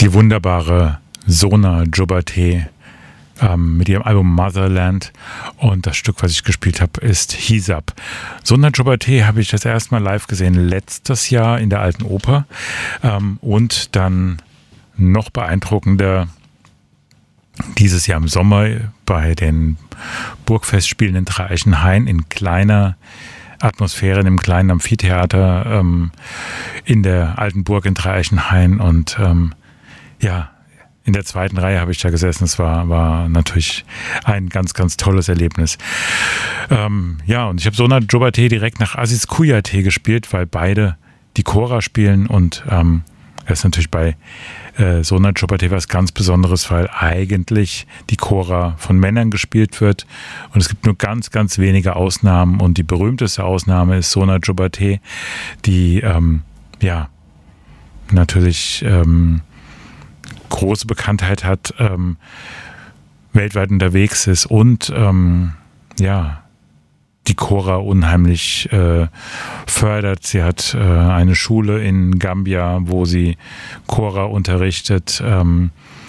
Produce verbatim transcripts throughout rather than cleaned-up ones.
die wunderbare Sona Jobateh ähm, mit ihrem Album Motherland, und das Stück, was ich gespielt habe, ist Hisab. Sona Jobateh habe ich das erste Mal live gesehen letztes Jahr in der Alten Oper, ähm, und dann noch beeindruckender dieses Jahr im Sommer bei den Burgfestspielen in Dreieichenhain in kleiner Atmosphäre, in einem kleinen Amphitheater ähm, in der alten Burg in Dreieichenhain, und ähm, ja, in der zweiten Reihe habe ich da gesessen. Es war, war natürlich ein ganz, ganz tolles Erlebnis. Ähm, ja, und ich habe Sona Jobateh direkt nach Aziz Kouyaté gespielt, weil beide die Kora spielen, und ähm, das ist natürlich bei äh, Sona Jobateh was ganz Besonderes, weil eigentlich die Kora von Männern gespielt wird, und es gibt nur ganz, ganz wenige Ausnahmen, und die berühmteste Ausnahme ist Sona Jobateh, die ähm, ja natürlich ähm, große Bekanntheit hat, ähm, weltweit unterwegs ist und ähm, ja die Kora unheimlich äh, fördert. Sie hat äh, eine Schule in Gambia, wo sie Kora unterrichtet, ähm,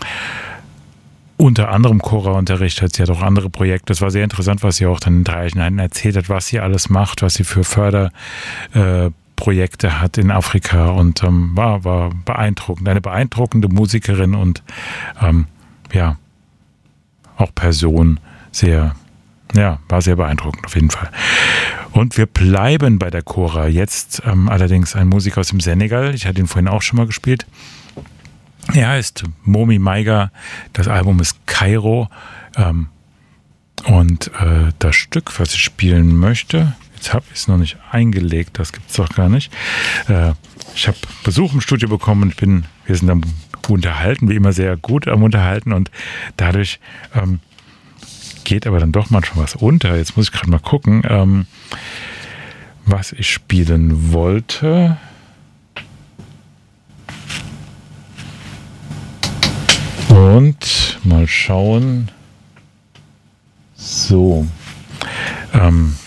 unter anderem Kora unterrichtet. Sie hat auch andere Projekte. Es war sehr interessant, was sie auch dann in Dreieichenhain erzählt hat, was sie alles macht, was sie für Förderprojekte äh, hat in Afrika, und ähm, war, war beeindruckend. Eine beeindruckende Musikerin und ähm, ja, auch Person, sehr Ja, war sehr beeindruckend auf jeden Fall. Und wir bleiben bei der Kora. Jetzt ähm, allerdings ein Musiker aus dem Senegal. Ich hatte ihn vorhin auch schon mal gespielt. Er heißt Momy Maiga. Das Album ist Kairo. Ähm, und äh, das Stück, was ich spielen möchte, jetzt habe ich es noch nicht eingelegt, das gibt es doch gar nicht. Äh, ich habe Besuch im Studio bekommen und ich bin, wir sind am Unterhalten, wie immer sehr gut am Unterhalten, und dadurch ähm, geht aber dann doch manchmal was unter. Jetzt muss ich gerade mal gucken, ähm, was ich spielen wollte. Und mal schauen. So. Ähm,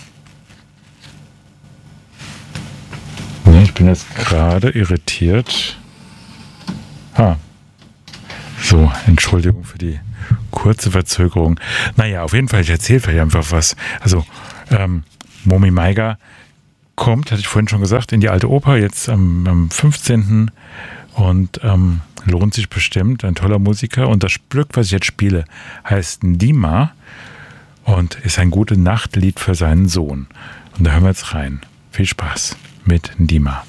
nee, ich bin jetzt gerade irritiert. Ha. So, Entschuldigung für die kurze Verzögerung. Naja, auf jeden Fall, ich erzähle vielleicht einfach was. Also, ähm, Momy Maiga kommt, hatte ich vorhin schon gesagt, in die Alte Oper, jetzt am, am fünfzehnten und ähm, lohnt sich bestimmt, ein toller Musiker. Und das Stück, was ich jetzt spiele, heißt Ndima und ist ein gute Nachtlied für seinen Sohn. Und da hören wir jetzt rein. Viel Spaß mit Ndima.